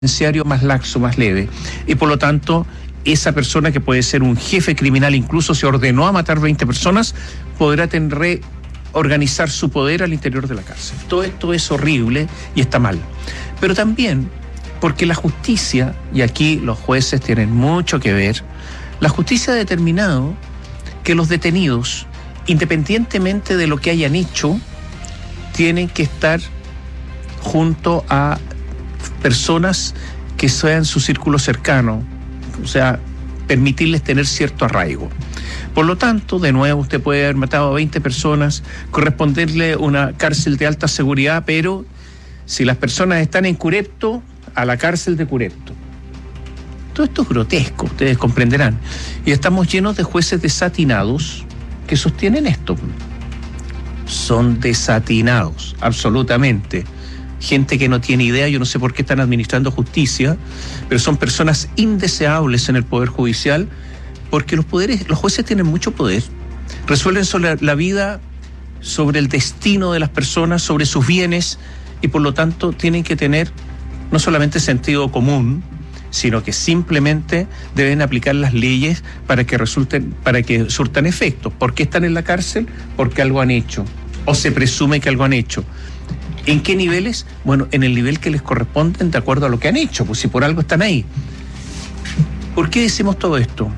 penitenciario más laxo, más leve, y por lo tanto esa persona, que puede ser un jefe criminal, incluso se ordenó a matar 20 personas, podrá reorganizar su poder al interior de la cárcel. Todo esto es horrible y está mal. Pero también porque la justicia, y aquí los jueces tienen mucho que ver, la justicia ha determinado que los detenidos, independientemente de lo que hayan hecho, tienen que estar junto a personas que sean su círculo cercano, o sea, permitirles tener cierto arraigo. Por lo tanto, de nuevo, usted puede haber matado a 20 personas, corresponderle una cárcel de alta seguridad, pero si las personas están en Curepto, a la cárcel de Curepto. Todo esto es grotesco, ustedes comprenderán. Y estamos llenos de jueces desatinados que sostienen esto. Son desatinados, absolutamente. Gente que no tiene idea, yo no sé por qué están administrando justicia, pero son personas indeseables en el Poder Judicial, porque los jueces tienen mucho poder, resuelven sobre la vida, sobre el destino de las personas, sobre sus bienes, y por lo tanto tienen que tener no solamente sentido común, sino que simplemente deben aplicar las leyes para que surtan efectos. ¿Por qué están en la cárcel? Porque algo han hecho, o se presume que algo han hecho. ¿En qué niveles? Bueno, en el nivel que les corresponde de acuerdo a lo que han hecho, pues si por algo están ahí. ¿Por qué decimos todo esto?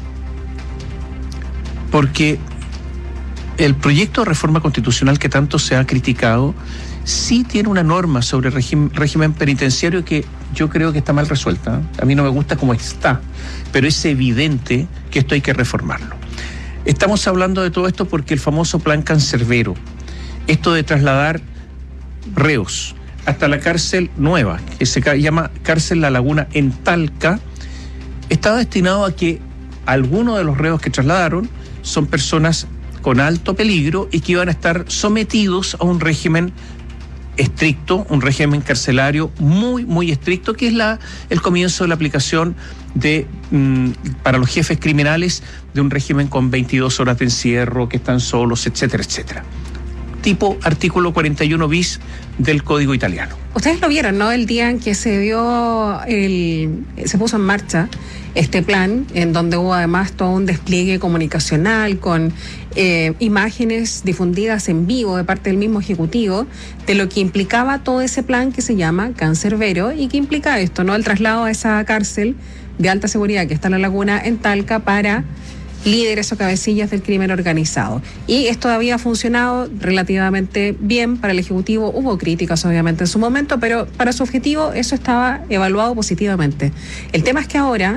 Porque el proyecto de reforma constitucional que tanto se ha criticado sí tiene una norma sobre régimen penitenciario que yo creo que está mal resuelta. A mí no me gusta cómo está, pero es evidente que esto hay que reformarlo. Estamos hablando de todo esto porque el famoso plan Cancerbero, esto de trasladar reos hasta la cárcel nueva, que se llama Cárcel La Laguna en Talca, estaba destinado a que algunos de los reos que trasladaron son personas con alto peligro y que iban a estar sometidos a un régimen estricto, un régimen carcelario muy, muy estricto, que es el comienzo de la aplicación para los jefes criminales de un régimen con 22 horas de encierro, que están solos, etcétera, etcétera. Tipo artículo 41 bis del Código Italiano. Ustedes lo vieron, ¿no? El día en que se puso en marcha este plan, en donde hubo además todo un despliegue comunicacional con imágenes difundidas en vivo de parte del mismo Ejecutivo de lo que implicaba todo ese plan que se llama Cancerbero y que implica esto, ¿no? El traslado a esa cárcel de alta seguridad que está en La Laguna en Talca para líderes o cabecillas del crimen organizado. Y esto había funcionado relativamente bien para el Ejecutivo. Hubo críticas, obviamente, en su momento, pero para su objetivo eso estaba evaluado positivamente. El tema es que ahora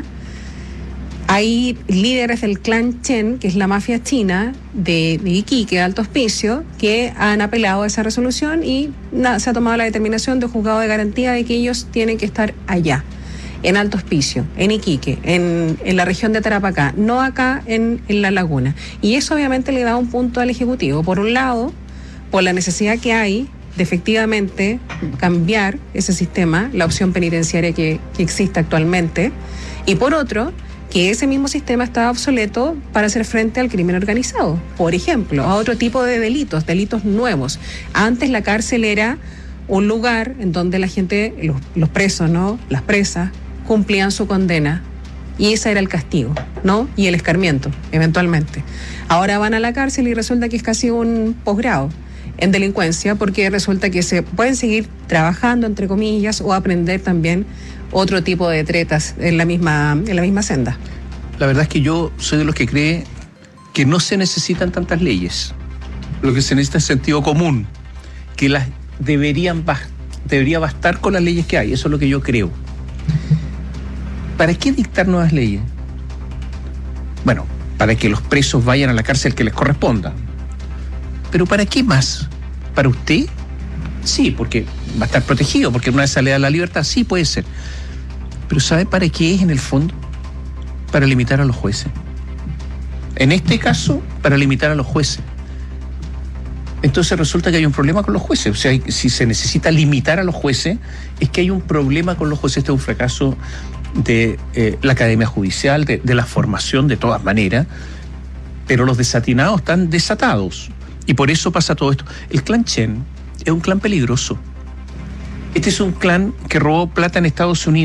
hay líderes del clan Chen, que es la mafia china de Iquique, de alto hospicio, que han apelado a esa resolución y se ha tomado la determinación de juzgado de garantía de que ellos tienen que estar allá, en Alto Hospicio, en Iquique, en la región de Tarapacá, no acá en La Laguna. Y eso obviamente le da un punto al Ejecutivo. Por un lado, por la necesidad que hay de efectivamente cambiar ese sistema, la opción penitenciaria que existe actualmente, y por otro, que ese mismo sistema está obsoleto para hacer frente al crimen organizado. Por ejemplo, a otro tipo de delitos nuevos. Antes la cárcel era un lugar en donde la gente, los presos, ¿no? Las presas, cumplían su condena y ese era el castigo, ¿no? Y el escarmiento, eventualmente. Ahora van a la cárcel y resulta que es casi un posgrado en delincuencia, porque resulta que se pueden seguir trabajando, entre comillas, o aprender también otro tipo de tretas en la misma senda. La verdad es que yo soy de los que cree que no se necesitan tantas leyes. Lo que se necesita es sentido común, que las debería bastar con las leyes que hay. Eso es lo que yo creo. ¿Para qué dictar nuevas leyes? Bueno, para que los presos vayan a la cárcel que les corresponda. ¿Pero para qué más? ¿Para usted? Sí, porque va a estar protegido, porque una vez sale a la libertad, sí puede ser. Pero ¿sabe para qué es en el fondo? Para limitar a los jueces. En este caso, para limitar a los jueces. Entonces resulta que hay un problema con los jueces. O sea, si se necesita limitar a los jueces, es que hay un problema con los jueces. Este es un fracaso de la Academia Judicial, de la formación de todas maneras, pero los desatinados están desatados. Y por eso pasa todo esto. El clan Chen es un clan peligroso. Este es un clan que robó plata en Estados Unidos.